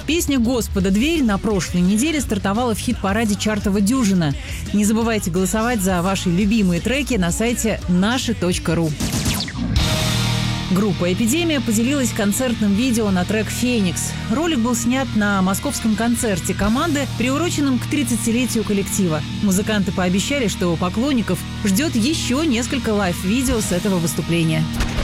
Песня «Господа, дверь» на прошлой неделе стартовала в хит-параде чартова «Дюжина». Не забывайте голосовать за ваши любимые треки на сайте наши.ру. Группа «Эпидемия» поделилась концертным видео на трек «Феникс». Ролик был снят на московском концерте команды, приуроченном к 30-летию коллектива. Музыканты пообещали, что поклонников ждет еще несколько лайв-видео с этого выступления.